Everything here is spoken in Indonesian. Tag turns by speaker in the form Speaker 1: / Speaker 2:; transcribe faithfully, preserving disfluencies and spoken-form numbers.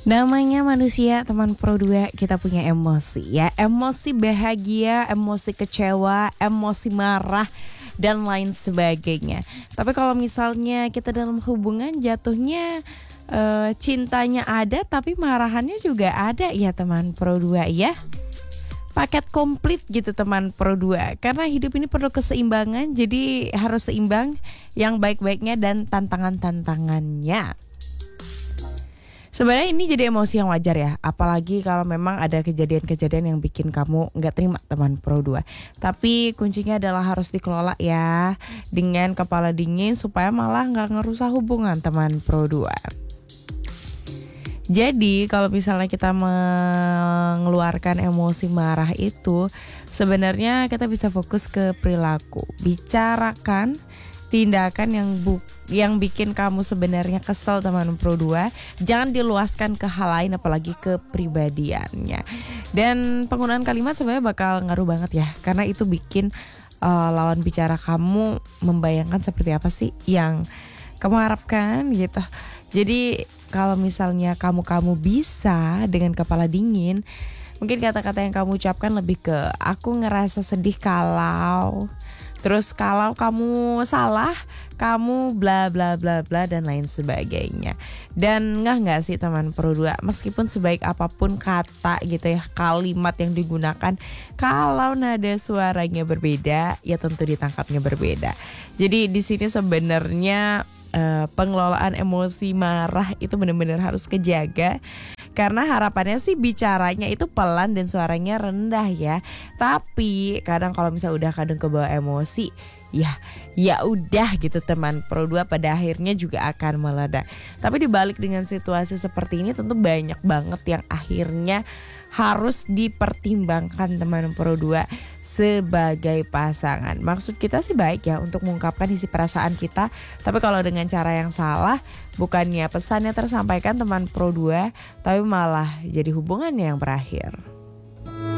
Speaker 1: Namanya manusia teman Pro dua, kita punya emosi ya. Emosi bahagia, emosi kecewa, emosi marah dan lain sebagainya. Tapi kalau misalnya kita dalam hubungan jatuhnya uh, cintanya ada tapi marahannya juga ada ya teman Pro dua ya. Paket komplit gitu teman Pro dua. Karena hidup ini perlu keseimbangan, jadi harus seimbang yang baik-baiknya dan tantangan-tantangannya. Sebenarnya ini jadi emosi yang wajar ya, apalagi kalau memang ada kejadian-kejadian yang bikin kamu nggak terima teman Pro dua. Tapi kuncinya adalah harus dikelola ya, dengan kepala dingin supaya malah nggak ngerusak hubungan teman Pro dua. Jadi kalau misalnya kita mengeluarkan emosi marah itu, sebenarnya kita bisa fokus ke perilaku, bicarakan tindakan yang bu yang bikin kamu sebenarnya kesel teman Pro dua. Jangan diluaskan ke hal lain apalagi ke pribadiannya. Dan penggunaan kalimat sebenarnya bakal ngaruh banget ya, karena itu bikin uh, lawan bicara kamu membayangkan seperti apa sih yang kamu harapkan gitu. Jadi kalau misalnya kamu-kamu bisa dengan kepala dingin, mungkin kata-kata yang kamu ucapkan lebih ke aku ngerasa sedih kalau, terus kalau kamu salah, kamu bla bla bla bla dan lain sebagainya. Dan nggak nggak sih teman Pro dua, meskipun sebaik apapun kata gitu ya, kalimat yang digunakan, kalau nada suaranya berbeda, ya tentu ditangkapnya berbeda. Jadi di sini sebenarnya uh, pengelolaan emosi marah itu benar-benar harus kejaga. Karena harapannya sih bicaranya itu pelan dan suaranya rendah ya. Tapi kadang kalau misalnya udah kadang kebawa emosi, ya ya udah gitu teman Pro dua, pada akhirnya juga akan meledak. Tapi dibalik dengan situasi seperti ini tentu banyak banget yang akhirnya harus dipertimbangkan teman Pro dua sebagai pasangan. Maksud kita sih baik ya untuk mengungkapkan isi perasaan kita, tapi kalau dengan cara yang salah, bukannya pesannya tersampaikan teman Pro dua, tapi malah jadi hubungannya yang berakhir.